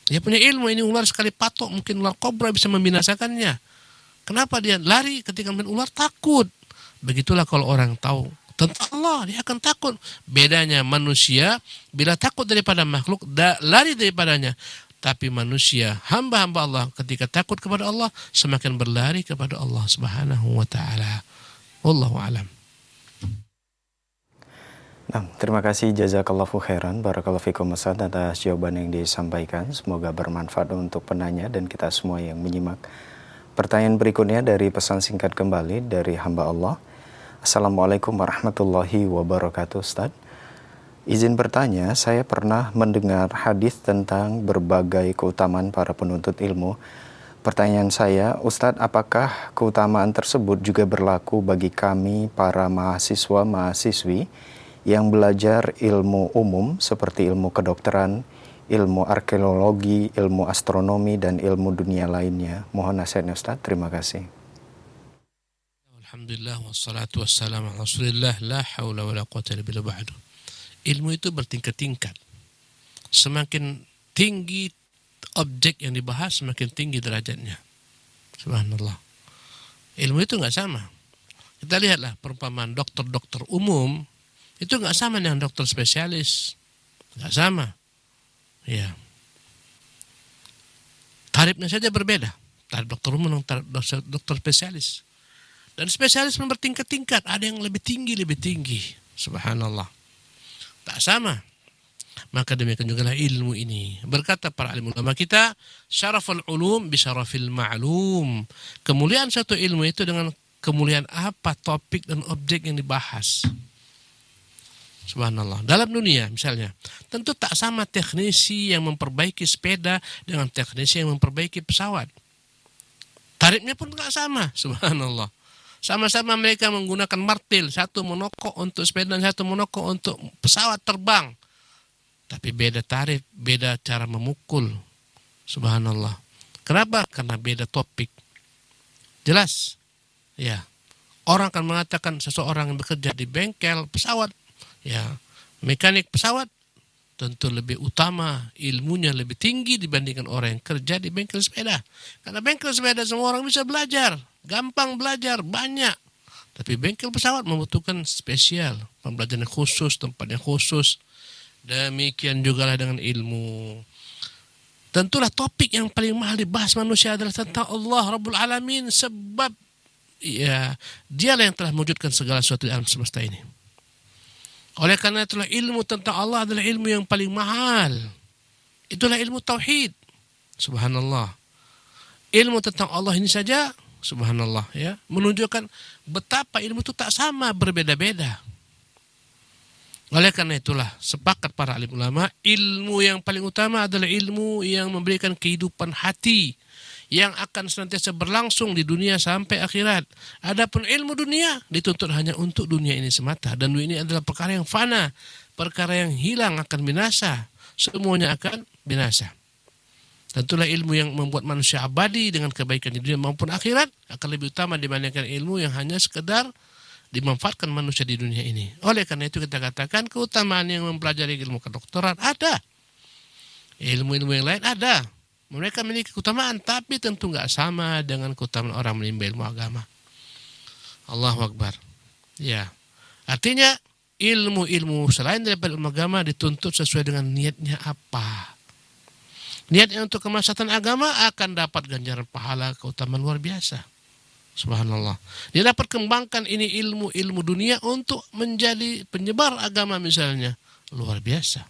Dia punya ilmu, ini ular sekali patok, mungkin ular kobra bisa membinasakannya. Kenapa dia lari ketika melihat ular? Takut. Begitulah kalau orang tahu tentang Allah, dia akan takut. Bedanya manusia, bila takut daripada makhluk, lari daripadanya. Tapi manusia, hamba-hamba Allah, ketika takut kepada Allah, semakin berlari kepada Allah Subhanahu wa ta'ala. Wallahu a'lam. Nah, terima kasih jazakallahu khairan, barakallahu fikum Ustaz atas jawaban yang disampaikan. Semoga bermanfaat untuk penanya dan kita semua yang menyimak. Pertanyaan berikutnya dari pesan singkat kembali dari hamba Allah. Assalamualaikum warahmatullahi wabarakatuh Ustaz. Izin bertanya, saya pernah mendengar hadis tentang berbagai keutamaan para penuntut ilmu. Pertanyaan saya, Ustadz, apakah keutamaan tersebut juga berlaku bagi kami para mahasiswa-mahasiswi yang belajar ilmu umum seperti ilmu kedokteran, ilmu arkeologi, ilmu astronomi, dan ilmu dunia lainnya? Mohon nasihatnya Ustadz, terima kasih. Alhamdulillah, wassalatu wassalamu ala rasulillah, la hawla wa la quwwata illa billah ba'du. Ilmu itu bertingkat-tingkat. Semakin tinggi objek yang dibahas, semakin tinggi derajatnya. Subhanallah. Ilmu itu nggak sama. Kita lihatlah perumpamaan dokter-dokter umum, itu nggak sama dengan dokter spesialis. Nggak sama. Ya. Tarifnya saja berbeda. Tarif dokter umum dan tarif dokter spesialis. Dan spesialis pun bertingkat-tingkat. Ada yang lebih tinggi. Subhanallah. Tak sama. Maka demikian juga lah ilmu ini. Berkata para alim ulama kita, syaraful ulum bisyarafil ma'lum. Kemuliaan satu ilmu itu dengan kemuliaan apa topik dan objek yang dibahas. Subhanallah. Dalam dunia misalnya, tentu tak sama teknisi yang memperbaiki sepeda dengan teknisi yang memperbaiki pesawat. Tarifnya pun tak sama. Subhanallah. Sama-sama mereka menggunakan martil, satu monokok untuk sepeda dan satu monokok untuk pesawat terbang. Tapi beda tarif, beda cara memukul. Subhanallah. Kenapa? Karena beda topik. Jelas? Ya. Orang akan mengatakan seseorang yang bekerja di bengkel pesawat, ya, mekanik pesawat, tentu lebih utama, ilmunya lebih tinggi dibandingkan orang yang kerja di bengkel sepeda. Karena bengkel sepeda semua orang bisa belajar, gampang belajar, banyak. Tapi bengkel pesawat membutuhkan spesial, pembelajaran khusus, tempat yang khusus. Demikian juga lah dengan ilmu. Tentulah topik yang paling mahal dibahas manusia adalah tentang Allah Rabbul Alamin, sebab ya, dialah yang telah mewujudkan segala sesuatu di alam semesta ini. Oleh karena itulah ilmu tentang Allah adalah ilmu yang paling mahal. Itulah ilmu tauhid. Subhanallah. Ilmu tentang Allah ini saja, subhanallah, ya, menunjukkan betapa ilmu itu tak sama, berbeda-beda. Oleh karena itulah sepakat para alim ulama, ilmu yang paling utama adalah ilmu yang memberikan kehidupan hati yang akan senantiasa berlangsung di dunia sampai akhirat. Adapun ilmu dunia dituntut hanya untuk dunia ini semata, dan dunia ini adalah perkara yang fana, perkara yang hilang, akan binasa. Semuanya akan binasa. Tentulah ilmu yang membuat manusia abadi dengan kebaikan di dunia maupun akhirat akan lebih utama dibandingkan ilmu yang hanya sekedar dimanfaatkan manusia di dunia ini. Oleh karena itu kita katakan keutamaan yang mempelajari ilmu kedokteran ada. Ilmu-ilmu yang lain ada. Mereka memiliki keutamaan, tapi tentu nggak sama dengan keutamaan orang menimba ilmu agama. Allahu Akbar. Ya. Artinya ilmu-ilmu selain daripada ilmu agama dituntut sesuai dengan niatnya apa. Niatnya untuk kemaslahatan agama akan dapat ganjaran pahala keutamaan luar biasa. Subhanallah. Dia dapat kembangkan ini ilmu dunia untuk menjadi penyebar agama misalnya. Luar biasa.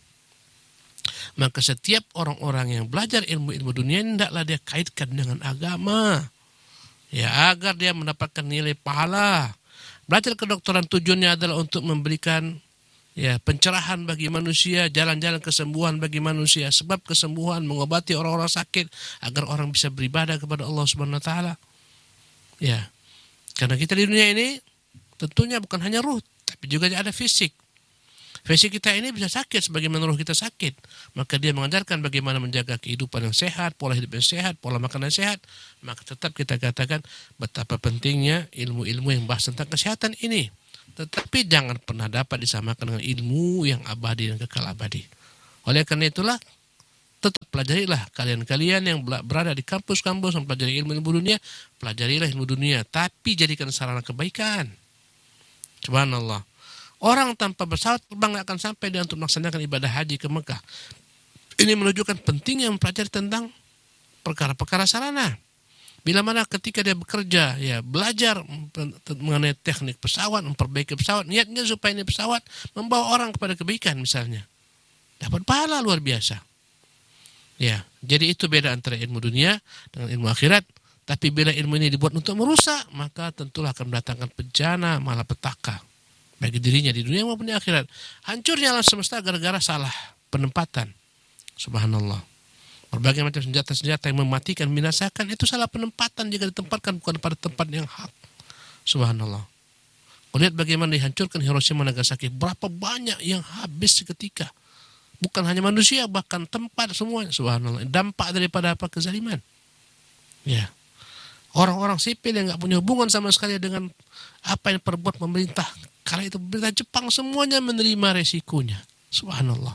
Maka setiap orang-orang yang belajar ilmu-ilmu dunia, hendaklah dia kaitkan dengan agama. Ya, agar dia mendapatkan nilai pahala. Belajar kedokteran tujuannya adalah untuk memberikan ya pencerahan bagi manusia, jalan-jalan kesembuhan bagi manusia. Sebab kesembuhan mengobati orang-orang sakit agar orang bisa beribadah kepada Allah Subhanahu wa taala. Ya, karena kita di dunia ini tentunya bukan hanya ruh, tapi juga ada fisik. Fisik kita ini bisa sakit sebagaimana ruh kita sakit. Maka dia mengajarkan bagaimana menjaga kehidupan yang sehat, pola hidup yang sehat, pola makan yang sehat. Maka tetap kita katakan betapa pentingnya ilmu-ilmu yang bahas tentang kesehatan ini. Tetapi jangan pernah dapat disamakan dengan ilmu yang abadi dan kekal abadi. Oleh karena itulah tetap pelajarilah kalian-kalian yang berada di kampus-kampus yang pelajari ilmu dunia, pelajarilah ilmu dunia, tapi jadikan sarana kebaikan. Subhanallah. Orang tanpa pesawat terbang nggak akan sampai dia untuk melaksanakan ibadah haji ke Mekah. Ini menunjukkan pentingnya mempelajari tentang perkara-perkara sarana. Bila mana ketika dia bekerja, ya belajar mengenai teknik pesawat, memperbaiki pesawat, niatnya supaya ini pesawat membawa orang kepada kebaikan misalnya. Dapat pahala luar biasa. Ya, jadi itu beda antara ilmu dunia dengan ilmu akhirat. Tapi bila ilmu ini dibuat untuk merusak, maka tentulah akan mendatangkan bencana, malapetaka bagi dirinya di dunia maupun di akhirat. Hancurnya alam semesta gara-gara salah penempatan. Subhanallah. Berbagai macam senjata-senjata yang mematikan, membinasakan, itu salah penempatan jika ditempatkan bukan pada tempat yang hak. Subhanallah. Lihat bagaimana dihancurkan Hiroshima Nagasaki. Berapa banyak yang habis seketika. Bukan hanya manusia, bahkan tempat semuanya. Subhanallah. Dampak daripada apa? Kezaliman. Ya. Orang-orang sipil yang nggak punya hubungan sama sekali dengan apa yang perbuat pemerintah. Kala itu pemerintah Jepang semuanya menerima resikonya. Subhanallah.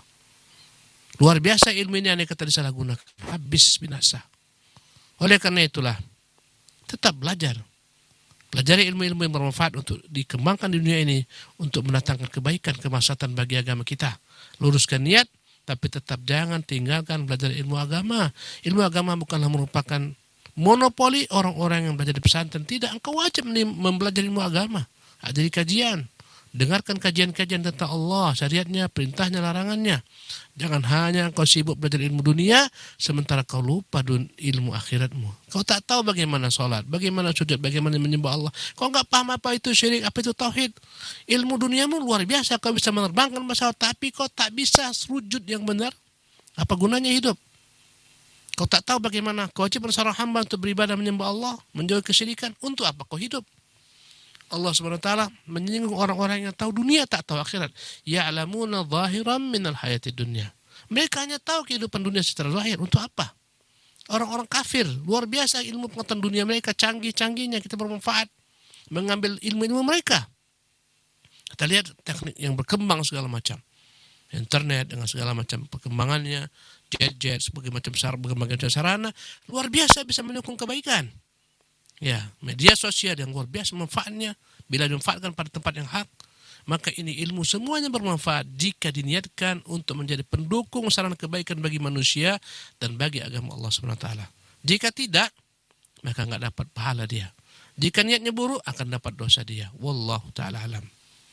Luar biasa ilmu ini aneh kata disalahgunakan. Habis binasa. Oleh karena itulah, tetap belajar. Pelajari ilmu-ilmu yang bermanfaat untuk dikembangkan di dunia ini. Untuk mendatangkan kebaikan, kemaslahatan bagi agama kita. Luruskan niat, tapi tetap jangan tinggalkan belajar ilmu agama. Ilmu agama bukanlah merupakan monopoli orang-orang yang belajar di pesantren. Tidak, engkau wajib mempelajari ilmu agama. Hadiri kajian. Dengarkan kajian-kajian tentang Allah, syariatnya, perintahnya, larangannya. Jangan hanya kau sibuk belajar ilmu dunia, sementara kau lupa ilmu akhiratmu. Kau tak tahu bagaimana sholat, bagaimana sujud, bagaimana menyembah Allah. Kau nggak paham apa itu syirik, apa itu tauhid. Ilmu duniamu luar biasa, kau bisa menerbangkan pesawat, tapi kau tak bisa sujud yang benar. Apa gunanya hidup? Kau tak tahu bagaimana kewajiban seorang hamba untuk beribadah menyembah Allah, menjauhi kesyirikan. Untuk apa kau hidup? Allah SWT menyinggung orang-orang yang tahu dunia tak tahu akhirat. Ya'lamuna zahiran minal hayati dunia. Mereka hanya tahu kehidupan dunia secara zahir. Untuk apa? Orang-orang kafir luar biasa ilmu pengetahuan dunia mereka, canggih-canggihnya, kita bermanfaat mengambil ilmu-ilmu mereka. Kita lihat teknik yang berkembang segala macam. Internet dengan segala macam perkembangannya, jet-jet, berbagai sarana, luar biasa bisa mendukung kebaikan. Ya, media sosial yang luar biasa manfaatnya bila dimanfaatkan pada tempat yang hak, maka ini ilmu semuanya bermanfaat jika diniatkan untuk menjadi pendukung sarana kebaikan bagi manusia dan bagi agama Allah SWT. Jika tidak, maka enggak dapat pahala dia. Jika niatnya buruk, akan dapat dosa dia. Wallahu ta'ala alam.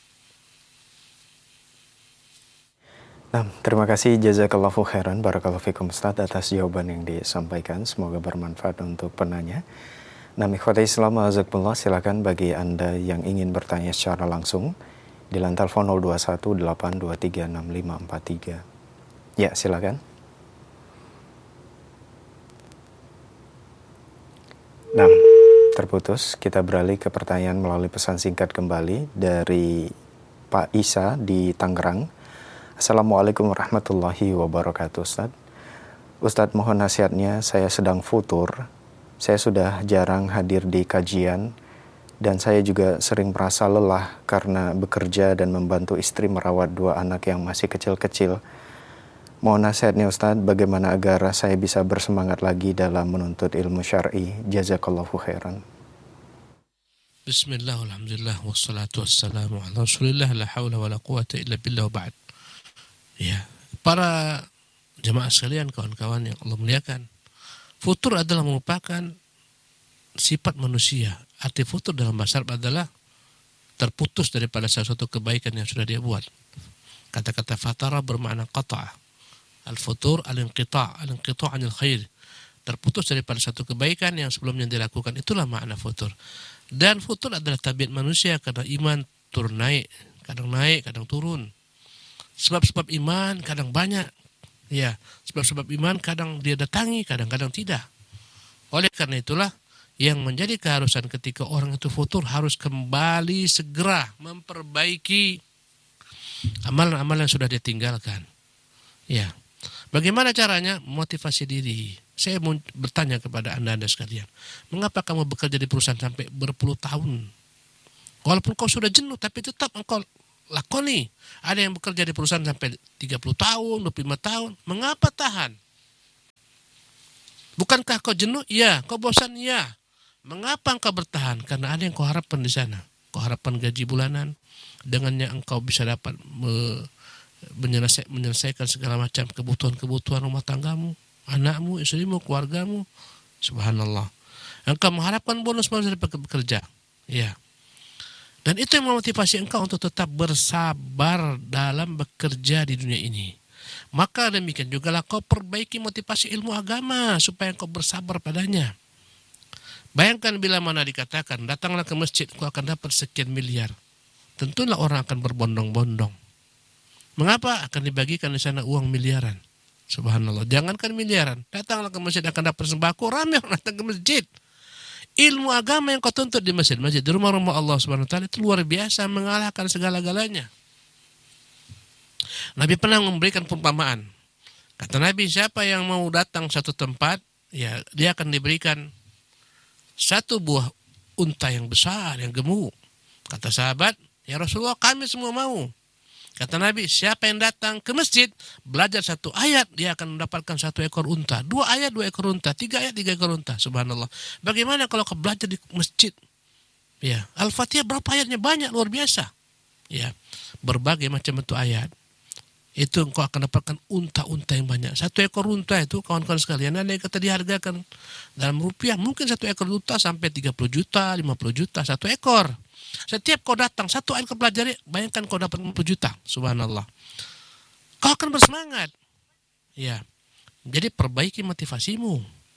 Nah, terima kasih jazakallahu khairan barakallahu fikum Ustaz atas jawaban yang disampaikan. Semoga bermanfaat untuk penanya. Nah, ikhwati Islam, azakumullah, silakan bagi Anda yang ingin bertanya secara langsung di line telepon 0218236543. Ya, silakan. Nah, terputus. Kita beralih ke pertanyaan melalui pesan singkat kembali dari Pak Isa di Tangerang. Assalamualaikum warahmatullahi wabarakatuh, Ustaz. Ustaz, mohon nasihatnya, saya sedang futur. Saya sudah jarang hadir di kajian dan saya juga sering merasa lelah karena bekerja dan membantu istri merawat 2 anak yang masih kecil-kecil. Mohon nasihatnya Ustaz, bagaimana agar saya bisa bersemangat lagi dalam menuntut ilmu syar'i. Jazakallahu khairan. Bismillah, alhamdulillah, wassalatu wassalamu ala rasulillah, la hawla wa la quwata illa billah wa ba'd. Ya, para jemaah sekalian, kawan-kawan yang Allah muliakan, futur adalah merupakan sifat manusia. Arti futur dalam bahasa Arab adalah terputus daripada sesuatu kebaikan yang sudah dia buat. Kata-kata fatara bermakna qata'. Al-futur al-inqita', al-inqita' anil khair. Terputus daripada satu kebaikan yang sebelumnya dilakukan. Itulah makna futur. Dan futur adalah tabiat manusia karena iman turun naik, kadang turun. Sebab-sebab iman kadang banyak. Ya, sebab-sebab iman kadang dia datangi, kadang-kadang tidak. Oleh karena itulah yang menjadi keharusan ketika orang itu futur harus kembali segera memperbaiki amalan-amalan yang sudah dia tinggalkan. Ya. Bagaimana caranya? Motivasi diri. Saya mau bertanya kepada anda sekalian. Mengapa kamu bekerja di perusahaan sampai berpuluh tahun? Walaupun kau sudah jenuh, tapi tetap engkau lakoni. Ada yang bekerja di perusahaan sampai 30 tahun, 25 tahun. Mengapa tahan? Bukankah kau jenuh? Ya. Kau bosan? Ya. Mengapa engkau bertahan? Karena ada yang kau harapkan di sana. Kau harapkan gaji bulanan, dengannya engkau bisa dapat menyelesaikan segala macam kebutuhan rumah tanggamu, anakmu, istrimu, keluargamu. Subhanallah. Engkau mengharapkan bonus dari bekerja. Ya. Dan itu yang memotivasi engkau untuk tetap bersabar dalam bekerja di dunia ini. Maka demikian juga lah kau perbaiki motivasi ilmu agama supaya kau bersabar padanya. Bayangkan bila mana dikatakan datanglah ke masjid kau akan dapat sekian miliar. Tentulah orang akan berbondong-bondong. Mengapa? Akan dibagikan di sana uang miliaran. Subhanallah. Jangankan miliaran, datanglah ke masjid akan dapat sembako, ramai orang datang ke masjid. Ilmu agama yang kau tuntut di masjid-masjid, di rumah-rumah Allah Subhanahu wa taala itu luar biasa, mengalahkan segala-galanya. Nabi pernah memberikan perumpamaan. Kata Nabi, siapa yang mau datang satu tempat, ya dia akan diberikan satu buah unta yang besar, yang gemuk. Kata sahabat, ya Rasulullah, kami semua mau. Kata Nabi, siapa yang datang ke masjid, belajar satu ayat, dia akan mendapatkan satu ekor unta. 2 ayat, 2 ekor unta. 3 ayat, 3 ekor unta. Subhanallah. Bagaimana kalau kau belajar di masjid? Ya, Al-Fatihah berapa ayatnya? Banyak, luar biasa. Ya, berbagai macam bentuk ayat. Itu engkau akan dapatkan unta-unta yang banyak. 1 ekor unta itu, kawan-kawan sekalian, ada yang kata dihargakan dalam rupiah, mungkin 1 ekor unta sampai 30 juta, 50 juta, 1 ekor. Setiap kau datang, 1 ayat kau pelajari, bayangkan kau dapat 50 juta. Subhanallah. Kau akan bersemangat. Ya. Jadi perbaiki motivasimu.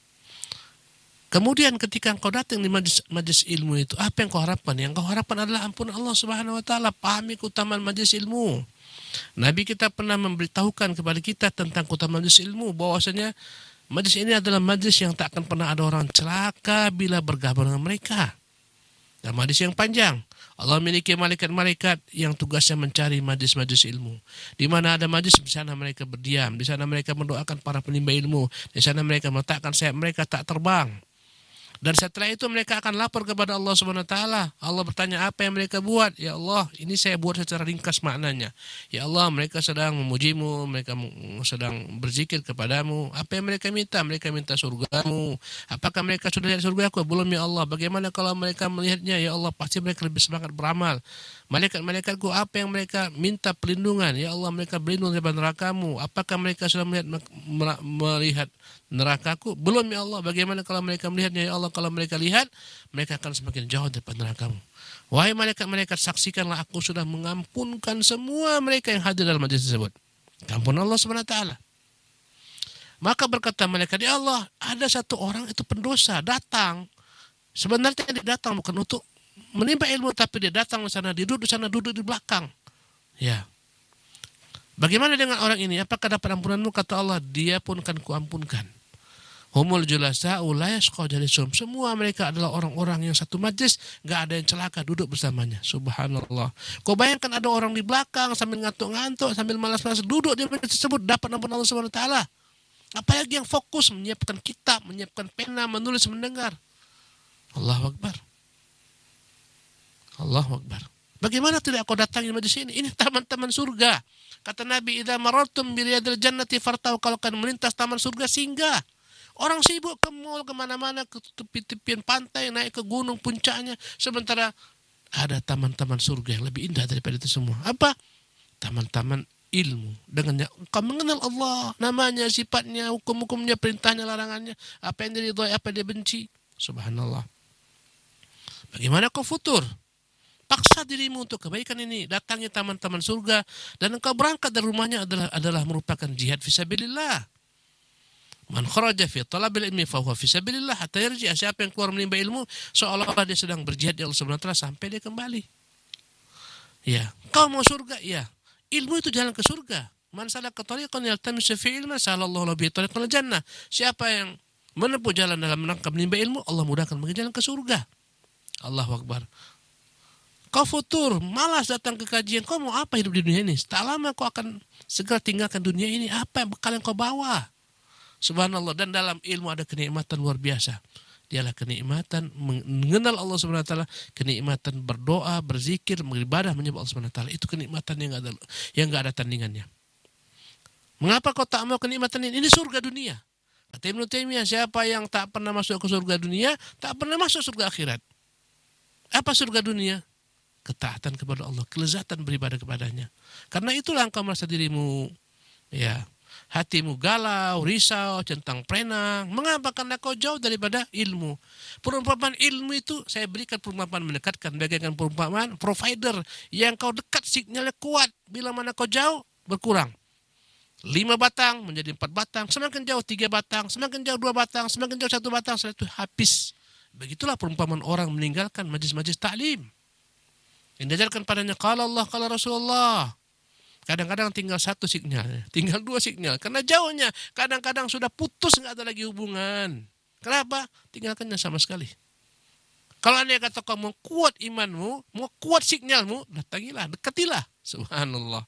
Kemudian ketika kau datang di majlis ilmu itu, apa yang kau harapkan? Yang kau harapkan adalah ampunan Allah Subhanahu wa taala. Pahami keutamaan majlis ilmu. Nabi kita pernah memberitahukan kepada kita tentang keutamaan majlis ilmu, bahwasanya majlis ini adalah majlis yang tak akan pernah ada orang celaka bila bergabung dengan mereka. Dalam hadis yang panjang, Allah memiliki malaikat-malaikat yang tugasnya mencari majlis-majlis ilmu. Di mana ada majlis, di sana mereka berdiam, di sana mereka mendoakan para penimba ilmu, di sana mereka meletakkan sayap mereka tak terbang. Dan setelah itu mereka akan lapor kepada Allah Subhanahu wa taala. Allah bertanya, apa yang mereka buat? Ya Allah, ini saya buat secara ringkas maknanya. Ya Allah, mereka sedang memujimu, mereka sedang berzikir kepadamu. Apa yang mereka minta? Mereka minta surgamu. Apakah mereka sudah lihat surgaku? Belum ya Allah. Bagaimana kalau mereka melihatnya? Ya Allah, pasti mereka lebih semangat beramal. Malaikat-malaikatku, apa yang mereka minta perlindungan? Ya Allah, mereka berlindung dari nerakamu. Apakah mereka sudah melihat nerakaku? Belum ya Allah. Bagaimana kalau mereka melihatnya? Ya Allah, kalau mereka lihat, mereka akan semakin jauh dari nerakamu. Wahai malaikat-malaikat, saksikanlah aku sudah mengampunkan semua mereka yang hadir dalam majlis tersebut. Ampun Allah Subhanahu wa taala. Maka berkata malaikat, ya Allah, ada satu orang itu pendosa datang. Sebenarnya dia datang bukan untuk menimba ilmu, tapi dia datang di sana, duduk di sana, duduk di belakang. Ya. Bagaimana dengan orang ini? Apakah dapat ampunanmu? Kata Allah, dia pun akan kuampunkan. Humul julasa'u la yashqa jalisum. Semua mereka adalah orang-orang yang satu majlis, enggak ada yang celaka duduk bersamanya. Subhanallah. Kau bayangkan ada orang di belakang sambil ngantuk-ngantuk, sambil malas-malas duduk di majlis tersebut, dapat ampunan Allah Subhanahu wa taala. Apalagi yang fokus menyiapkan kitab, menyiapkan pena, menulis, mendengar. Allahu Akbar. Allahu Akbar. Bagaimana tidak kau datangi majlis ini? Ini taman-taman surga. Kata Nabi, idza marartum bi riyadil jannati fartau, kalau kalian melintas taman surga, singgah. Orang sibuk ke mall, kemana-mana, ke tepi-tepian pantai, naik ke gunung puncaknya. Sementara ada taman-taman surga yang lebih indah daripada itu semua. Apa? Taman-taman ilmu. Dengannya engkau mengenal Allah, namanya, sifatnya, hukum-hukumnya, perintahnya, larangannya, apa yang diridhai, apa yang dia benci. Subhanallah. Bagaimana kau futur? Paksa dirimu untuk kebaikan ini. Datangi taman-taman surga, dan engkau berangkat dari rumahnya adalah merupakan jihad fisabilillah. Man kharaja fi talabil ilmi fa huwa fisabilillah hatta yarji. Siapa yang keluar menimba ilmu, seolah-olah dia sedang berjihad di Allah Subhanahu wa taala sampai dia kembali. Ya, kau mau surga? Ya. Ilmu itu jalan ke surga. Man salaka tariqan yaltamisu fi ilmin sahalallahu lahu bihi tariqal jannah. Siapa yang menempuh jalan dalam menangkap menimba ilmu, Allah mudahkan bagi jalan ke surga. Allahu Akbar. Kau futur, malas datang ke kajian, kau mau apa hidup di dunia ini? Tak lama kau akan segera tinggalkan dunia ini. Apa bekal yang kau bawa? Subhanallah. Dan dalam ilmu ada kenikmatan luar biasa. Dialah kenikmatan mengenal Allah Subhanahu wa taala, kenikmatan berdoa, berzikir, beribadah menyembah Allah Subhanahu wa taala. Itu kenikmatan yang enggak ada tandingannya. Mengapa kau tak mau kenikmatan ini? Ini surga dunia. Kata Ibnu Taimiyah, siapa yang tak pernah masuk ke surga dunia, tak pernah masuk surga akhirat. Apa surga dunia? Ketaatan kepada Allah, kelezatan beribadah kepadanya. Karena itulah engkau merasa dirimu, ya, hatimu galau, risau, centang perenang. Mengapa? Karena kau jauh daripada ilmu. Perumpamaan ilmu itu saya berikan perumpamaan mendekatkan, bagaikan perumpamaan provider yang kau dekat sinyalnya kuat, bila mana kau jauh berkurang. 5 batang menjadi 4 batang, semakin jauh 3 batang, semakin jauh 2 batang, semakin jauh 1 batang, setelah itu habis. Begitulah perumpamaan orang meninggalkan majlis-majlis taklim. Yang diajarkan padanya qala Allah, qala Rasulullah. Kadang-kadang tinggal 1 sinyal, tinggal 2 sinyal. Karena jauhnya, kadang-kadang sudah putus, nggak ada lagi hubungan. Kenapa? Tinggalkannya sama sekali. Kalau anda kata kau mau kuat imanmu, mau kuat sinyalmu, datangilah, dekatilah. Subhanallah.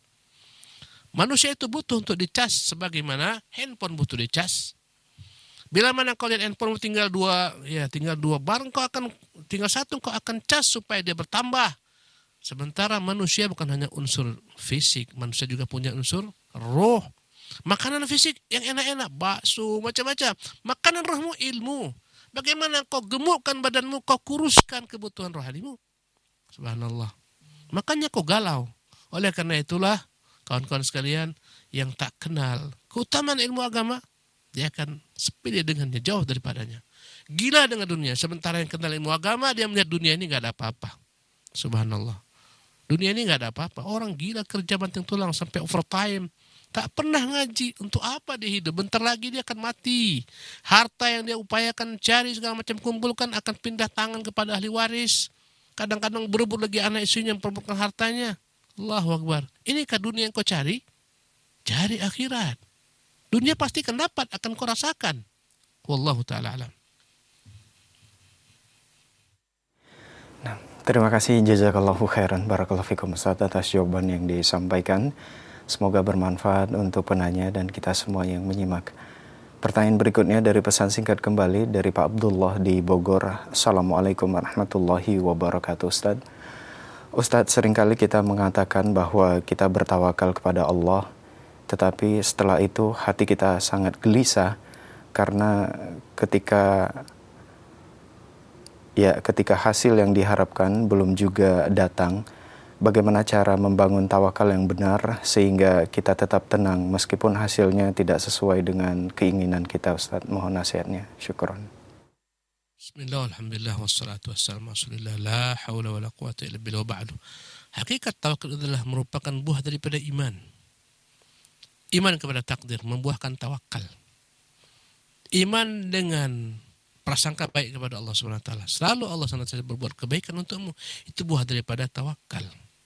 Manusia itu butuh untuk dicas sebagaimana handphone butuh dicas. Bila mana kau lihat handphone tinggal 2, ya tinggal 2 barang, kau akan tinggal 1 kau akan cas supaya dia bertambah. Sementara manusia bukan hanya unsur fisik, manusia juga punya unsur roh. Makanan fisik yang enak-enak, bakso, macam-macam. Makanan rohmu ilmu. Bagaimana kau gemukkan badanmu, kau kuruskan kebutuhan rohanimu. Subhanallah. Makanya kau galau. Oleh karena itulah, kawan-kawan sekalian yang tak kenal keutamaan ilmu agama, dia akan sepele dengannya, jauh daripadanya. Gila dengan dunia. Sementara yang kenal ilmu agama, dia melihat dunia ini gak ada apa-apa. Subhanallah. Dunia ini gak ada apa-apa. Orang gila kerja banting tulang sampai overtime. Tak pernah ngaji. Untuk apa dia hidup? Bentar lagi dia akan mati. Harta yang dia upayakan cari segala macam kumpulkan akan pindah tangan kepada ahli waris. Kadang-kadang berebut lagi anak istrinya yang memperebutkan hartanya. Allahu Akbar. Inikah dunia yang kau cari? Cari akhirat. Dunia pasti akan dapat, akan kau rasakan. Wallahu ta'ala alam. Terima kasih jazakallahu khairan barakallahu fikum Ustaz atas jawaban yang disampaikan. Semoga bermanfaat untuk penanya dan kita semua yang menyimak. Pertanyaan berikutnya dari pesan singkat kembali dari Pak Abdullah di Bogor. Assalamualaikum warahmatullahi wabarakatuh Ustaz. Ustaz, seringkali kita mengatakan bahwa kita bertawakal kepada Allah, tetapi setelah itu hati kita sangat gelisah karena ketika hasil yang diharapkan belum juga datang, bagaimana cara membangun tawakal yang benar sehingga kita tetap tenang meskipun hasilnya tidak sesuai dengan keinginan kita, Ustaz? Mohon nasihatnya. Syukron. Bismillah, alhamdulillah, wassalatu wassalamu rasulillah, la hawla wa la quwata illa billah wa ba'du. Hakikat tawakal adalah merupakan buah daripada iman. Iman kepada takdir membuahkan tawakal. Iman dengan prasangka baik kepada Allah SWT. Selalu Allah SWT berbuat kebaikan untukmu. Itu buah daripada tawakal.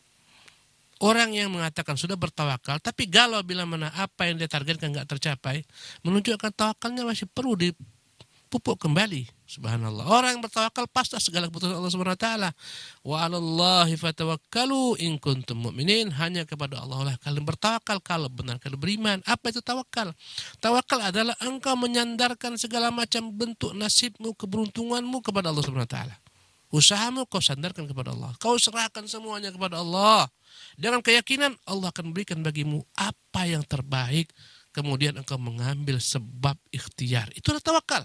Orang yang mengatakan sudah bertawakal, tapi galau bila mana apa yang dia targetkan nggak tercapai, menunjukkan tawakalnya masih perlu dipupuk kembali. Subhanallah. Orang yang bertawakal pasti segala keputusan Allah SWT. Wa 'alallahi fatawakkalu in kuntum mu'minin. Hanya kepada Allah lah kalian bertawakal kalau benar kalian beriman. Apa itu tawakal? Tawakal adalah engkau menyandarkan segala macam bentuk nasibmu, keberuntunganmu kepada Allah SWT. Usahamu kau sandarkan kepada Allah. Kau serahkan semuanya kepada Allah. Dengan keyakinan Allah akan berikan bagimu apa yang terbaik. Kemudian engkau mengambil sebab ikhtiar. Itulah tawakal.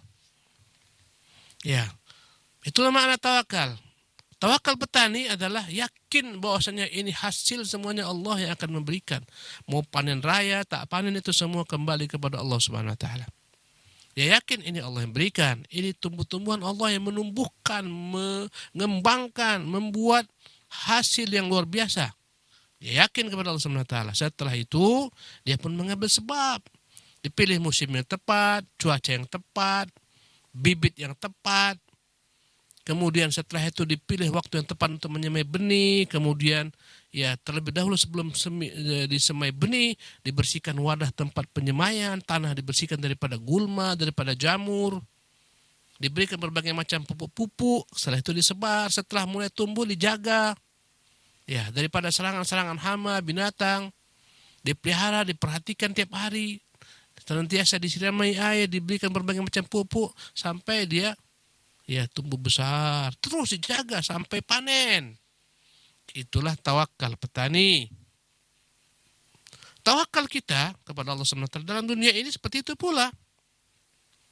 Ya, itulah makna tawakal. Tawakal petani adalah yakin bahwasanya ini hasil semuanya Allah yang akan memberikan. Mau panen raya, tak panen itu semua kembali kepada Allah Subhanahu wa taala. Dia yakin ini Allah yang berikan. Ini tumbuh-tumbuhan Allah yang menumbuhkan, mengembangkan, membuat hasil yang luar biasa. Dia yakin kepada Allah Subhanahu wa taala. Setelah itu, dia pun mengambil sebab. Dipilih musim yang tepat, cuaca yang tepat, bibit yang tepat, kemudian setelah itu dipilih waktu yang tepat untuk menyemai benih, kemudian ya terlebih dahulu sebelum disemai benih, dibersihkan wadah tempat penyemaian, tanah dibersihkan daripada gulma, daripada jamur, diberikan berbagai macam pupuk-pupuk, setelah itu disebar, setelah mulai tumbuh dijaga, ya daripada serangan-serangan hama, binatang, dipelihara, diperhatikan tiap hari, senantiasa disirami air, diberikan berbagai macam pupuk sampai dia ya tumbuh besar, terus dijaga sampai panen. Itulah tawakal petani. Tawakal kita kepada Allah SWT dalam dunia ini seperti itu pula.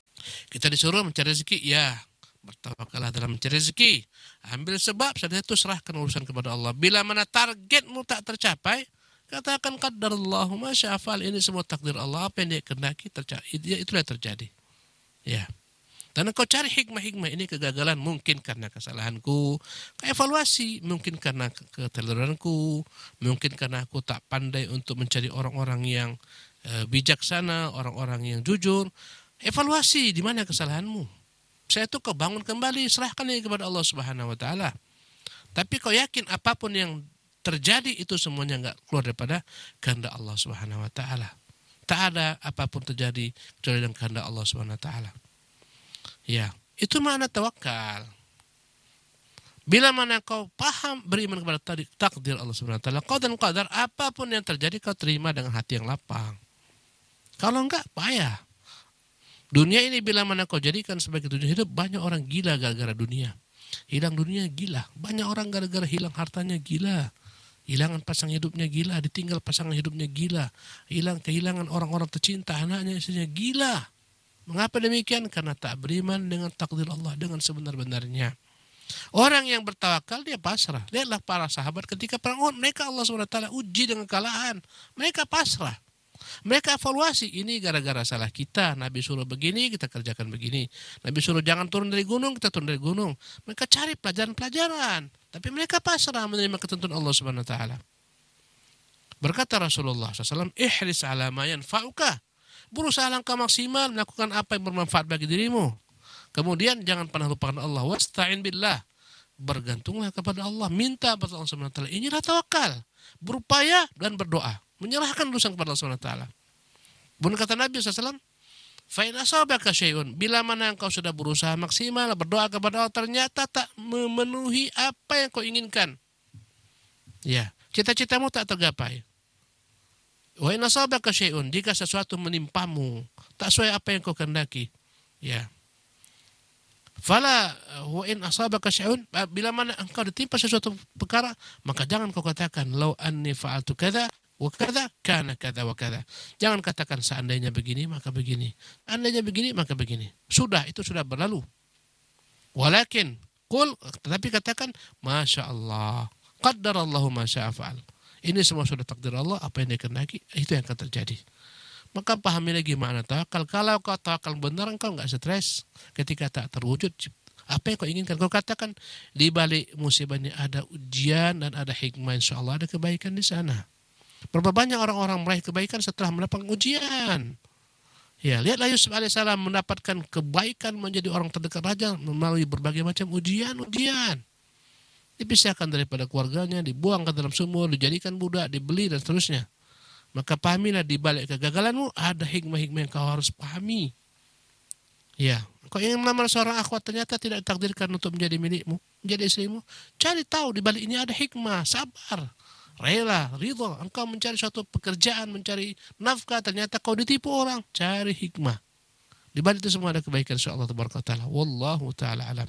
Kita disuruh mencari rezeki, ya. Bertawakallah dalam mencari rezeki. Ambil sebab, setelah itu serahkan urusan kepada Allah. Bila mana targetmu tak tercapai, katakan qadarallahu ma syaa fa'al. Ini semua takdir Allah, apa yang dia kehendaki itulah yang terjadi. Ya. Dan engkau cari hikmah-hikmah, ini kegagalan mungkin karena kesalahanku, evaluasi mungkin karena keteledoranku, mungkin karena aku tak pandai untuk mencari orang-orang yang bijaksana, orang-orang yang jujur. Evaluasi di mana kesalahanmu. Saya itu kau bangun kembali, serahkan ini kepada Allah Subhanahu wa taala. Tapi kau yakin apapun yang terjadi itu semuanya enggak keluar daripada kehendak Allah Subhanahu wa taala. Tak ada apapun terjadi kecuali dengan kehendak Allah Subhanahu wa taala. Ya, itu makna tawakal. Bila mana kau paham beriman kepada takdir Allah Subhanahu wa taala, qada dan qadar, apapun yang terjadi kau terima dengan hati yang lapang. Kalau enggak payah. Dunia ini bila mana kau jadikan sebagai tujuan hidup, banyak orang gila gara-gara dunia. Hilang dunia gila, banyak orang gara-gara hilang hartanya gila. Hilangan pasangan hidupnya gila, ditinggal pasangan hidupnya gila. Kehilangan orang-orang tercinta, anaknya, istrinya gila. Mengapa demikian? Karena tak beriman dengan takdir Allah dengan sebenar-benarnya. Orang yang bertawakal dia pasrah. Lihatlah para sahabat ketika perang Uhud, mereka Allah SWT uji dengan kekalahan. Mereka pasrah. Mereka evaluasi, ini gara-gara salah kita. Nabi suruh begini, kita kerjakan begini. Nabi suruh jangan turun dari gunung, kita turun dari gunung. Mereka cari pelajaran-pelajaran. Tapi mereka pasrah menerima ketentuan Allah SWT. Berkata Rasulullah SAW, ihris ala ma yanfa'uka. Berusaha langkah maksimal melakukan apa yang bermanfaat bagi dirimu. Kemudian jangan pernah lupakan Allah. Wasta'in billah. Bergantunglah kepada Allah. Minta kepada Allah SWT. Inilah tawakal. Berupaya dan berdoa. Menyerahkan urusan kepada Allah SWT. Bukan kata Nabi SAW, fa in asabaka syai'un, bila mana engkau sudah berusaha maksimal berdoa kepada Allah ternyata tak memenuhi apa yang kau inginkan. Ya, cita-citamu tak tergapai. Wa in asabaka syai'un, jika sesuatu menimpamu tak sesuai apa yang kau kehendaki. Ya. Fala wa in asabaka syai'un, bila mana engkau ditimpa sesuatu perkara, maka jangan kau katakan law anni fa'altu kadza wa kadza kana kadza wa kadza. Jangan katakan seandainya begini maka begini. Andainya begini maka begini. Sudah, itu sudah berlalu. Walakin qul, tetapi katakan masya Allah, qaddarallahu ma syaa fa'al. Ini semua sudah takdir Allah, apa yang dia kehendaki itu yang akan terjadi. Maka pahami lagi makna tawakal. Kalau kau tawakal benar, kau enggak stres ketika tak terwujud apa yang kau inginkan. Kau katakan di balik musibah ini ada ujian dan ada hikmah, insyaallah ada kebaikan di sana. Berapa banyak orang-orang meraih kebaikan setelah mendapatkan ujian. Ya, lihatlah Yusuf alaihissalam mendapatkan kebaikan menjadi orang terdekat raja melalui berbagai macam ujian. Dipisahkan daripada keluarganya, dibuang ke dalam sumur, dijadikan budak, dibeli dan seterusnya. Maka pahamilah di balik kegagalanmu ada hikmah-hikmah yang kau harus pahami. Ya, kau ingin melamar seorang akhwat ternyata tidak ditakdirkan untuk menjadi milikmu, menjadi istrimu. Cari tahu di balik ini ada hikmah, sabar, rela, ridha. Engkau mencari suatu pekerjaan, mencari nafkah, ternyata kau ditipu orang. Cari hikmah. Di balik itu semua ada kebaikan insyaallah tabaraka taala. Wallahu taala alam.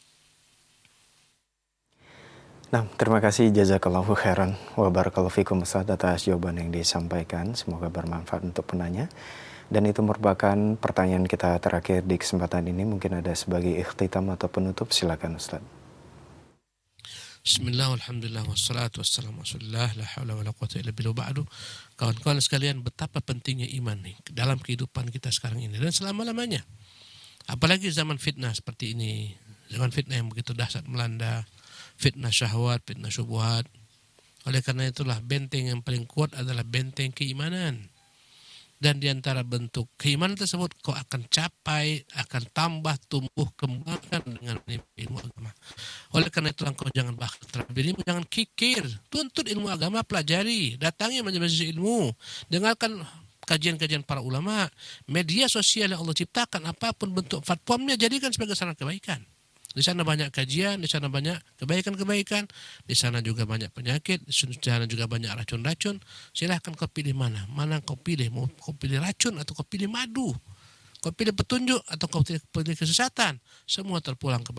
Nah, terima kasih jazakallahu khairan wa barakallahu fikum Ustaz atas jawaban yang disampaikan. Semoga bermanfaat untuk penanya. Dan itu merupakan pertanyaan kita terakhir di kesempatan ini. Mungkin ada sebagai ikhtitam atau penutup, silakan Ustaz. Bismillah, alhamdulillah, wassalatu wassalamu rasulillah, la haula wa la quwata illa billah ba'du. Kawan-kawan sekalian, betapa pentingnya iman nih dalam kehidupan kita sekarang ini dan selama-lamanya. Apalagi zaman fitnah seperti ini, zaman fitnah yang begitu dahsyat melanda, fitnah syahwat, fitnah syubhat. Oleh karena itulah benteng yang paling kuat adalah benteng keimanan. Dan di antara bentuk keimanan tersebut kau akan capai, akan tambah, tumbuh, kembangkan dengan ilmu agama. Oleh karena itu engkau jangan bakhil terhadap dirimu, jangan kikir. Tuntut ilmu agama, pelajari, datangi majelis ilmu, dengarkan kajian-kajian para ulama. Media sosial yang Allah ciptakan, apapun bentuk platformnya, jadikan sebagai sarana kebaikan. Di sana banyak kajian, di sana banyak kebaikan-kebaikan, di sana juga banyak penyakit, di sana juga banyak racun-racun. Silahkan kau pilih mana kau pilih. Mau kau pilih racun atau kau pilih madu, kau pilih petunjuk atau kau pilih kesesatan, semua terpulang kepada